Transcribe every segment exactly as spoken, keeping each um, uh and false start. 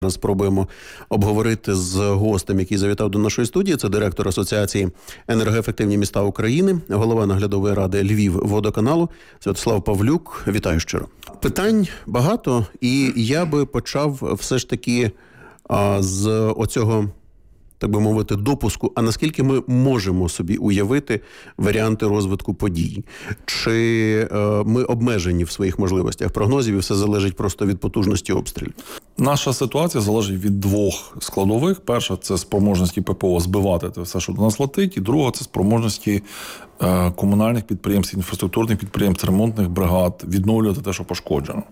Спробуємо обговорити з гостем, який завітав до нашої студії. Це директор Асоціації «Енергоефективні міста України», голова наглядової ради Львівводоканалу Святослав Павлюк. Вітаю щиро. Питань багато, і я би почав все ж таки а, з оцього, так би мовити, допуску. А наскільки ми можемо собі уявити варіанти розвитку подій? Чи е, ми обмежені в своїх можливостях прогнозів, і все залежить просто від потужності обстрілів? Наша ситуація залежить від двох складових. Перша – це спроможності ППО збивати те все, що до нас летить. І друга – це спроможності е, комунальних підприємств, інфраструктурних підприємств, ремонтних бригад відновлювати те, що пошкоджено.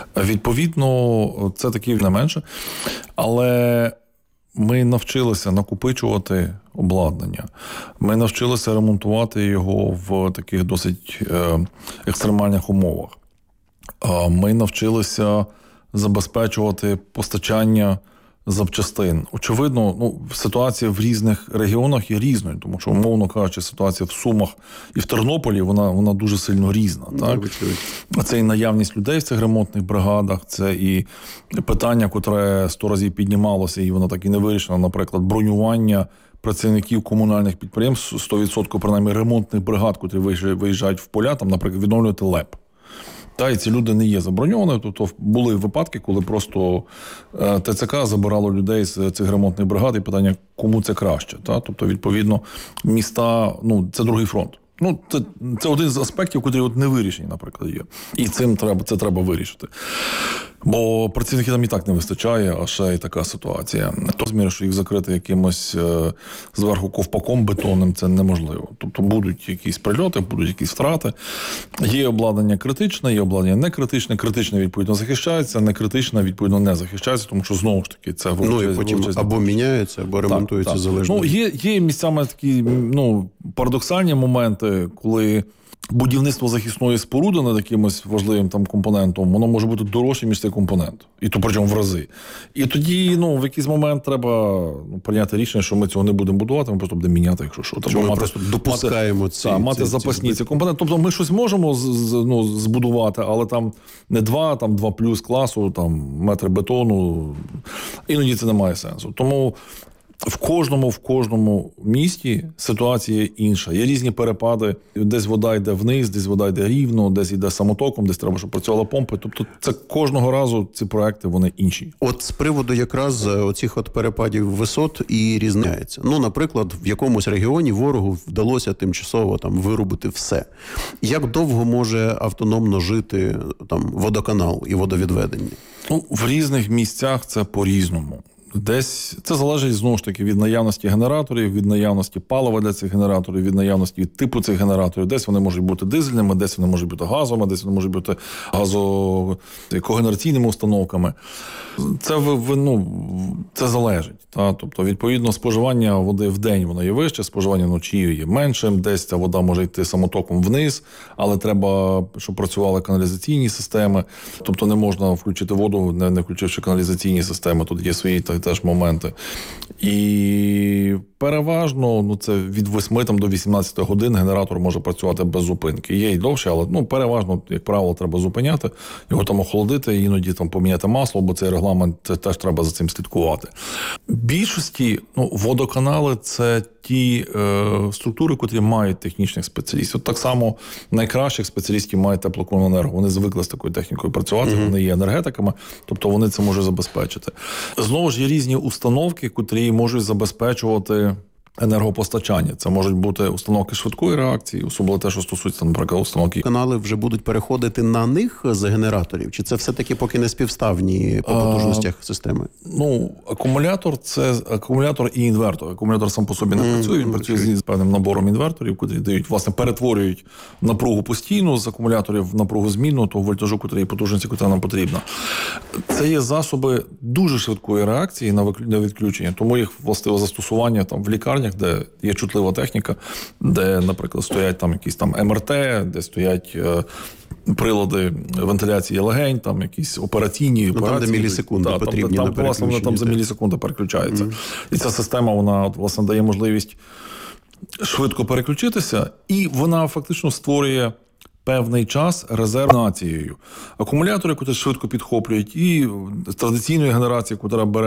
Відповідно, це таки не менше. Але ми навчилися накопичувати обладнання. Ми навчилися ремонтувати його в таких досить е, екстремальних умовах. Ми навчилися забезпечувати постачання запчастин. Очевидно, ну, ситуація в різних регіонах є різною, тому що, умовно кажучи, ситуація в Сумах і в Тернополі, вона, вона дуже сильно різна. Так? Це і наявність людей в цих ремонтних бригадах, це і питання, котре сто разів піднімалося, і воно так і не вирішено, наприклад, бронювання працівників комунальних підприємств, сто відсотків, принаймні, ремонтних бригад, котрі виїжджають в поля, там, наприклад, відновлювати ЛЕП. Та, і ці люди не є заброньовані. Тобто були випадки, коли просто е, ТЦК забирало людей з цих ремонтних бригад, і питання, кому це краще. Та? Тобто, відповідно, міста, ну, це другий фронт. Ну, це, це один з аспектів, які от не вирішені, наприклад, є. І цим треба, це треба вирішити. Бо працівників там і так не вистачає, а ще й така ситуація. То зміри, що їх закрити якимось е, зверху ковпаком бетонним, це неможливо. Тобто будуть якісь прильоти, будуть якісь втрати. Є обладнання критичне, є обладнання не критичне. Критичне, відповідно, захищається, не критичне, відповідно, не захищається, тому що, знову ж таки, це ну, і потім або міняються, або ремонтуються так, так. залежно. Ну, є, є місцями такі, ну, парадоксальні моменти, коли будівництво захисної споруди над якимось важливим там компонентом, воно може бути дорожче, ніж цей компонент. І то причому в рази. І тоді, ну, в якийсь момент треба ну, прийняти рішення, що ми цього не будемо будувати, ми просто будемо міняти, якщо що. Тобто ми мати, просто допускаємо мати, ці, та, мати ці, запасні ці, ці компоненти. Тобто ми щось можемо з, з, ну, збудувати, але там не два, там два плюс класу, там метри бетону. Іноді це не має сенсу. Тому В кожному, в кожному місті ситуація інша. Є різні перепади. Десь вода йде вниз, десь вода йде рівно, десь йде самотоком, десь треба, щоб працювала помпа. Тобто це кожного разу ці проекти, вони інші. От з приводу якраз оцих от перепадів висот і різняється. Ну, наприклад, в якомусь регіоні ворогу вдалося тимчасово там вирубити все. Як довго може автономно жити там водоканал і водовідведення? Ну, в різних місцях це по-різному. Десь це залежить, знову ж таки, від наявності генераторів, від наявності палива для цих генераторів, від наявності від типу цих генераторів. Десь вони можуть бути дизельними, десь вони можуть бути газовими, десь вони можуть бути газокогенераційними установками. Це, ну, це залежить. Та? Тобто, відповідно, споживання води в день воно є вище, споживання вночі є меншим, десь ця вода може йти самотоком вниз, але треба, щоб працювали каналізаційні системи. Тобто не можна включити воду, не, не включивши каналізаційні системи. Тут є свої теж моменти. І переважно, ну, це від восьми там, до вісімнадцяти годин генератор може працювати без зупинки. Є й довше, але ну, переважно, як правило, треба зупиняти, його там охолодити, іноді там поміняти масло, бо цей регламент, це теж треба за цим слідкувати. В більшості ну, водоканали – це ті е, структури, котрі мають технічних спеціалістів. От так само найкращих спеціалістів мають теплокомуненерго. Вони звикли з такою технікою працювати, mm-hmm. вони є енергетиками, тобто вони це можуть забезпечити. Знову ж є різні установки, котрі можуть забезпечувати енергопостачання. Це можуть бути установки швидкої реакції, особливо те, що стосується, наприклад, установки. Канали вже будуть переходити на них з генераторів? Чи це все-таки поки не співставні по потужностях а, системи? Ну, акумулятор – це акумулятор і інвертор. Акумулятор сам по собі не працює, він mm, працює okay. з певним набором інверторів, котрі дають, власне, перетворюють напругу постійну з акумуляторів в напругу змінну, того вольтажу, котрий потужності, котра нам потрібна. Це є засоби дуже швидкої реакції на відключення, тому їх властиве застосування там в лікарні, де є чутлива техніка, де, наприклад, стоять там якісь там ем ер те, де стоять е, прилади вентиляції легень, там якісь операційні ну, операції. Там, де мілісекунди да, потрібні там, на там, власне, вони там за мілісекунди переключаються. Mm. І ця система, вона, власне, дає можливість швидко переключитися, і вона фактично створює певний час резервнацією. Акумулятори, які швидко підхоплюють, і традиційної генерації, яка бере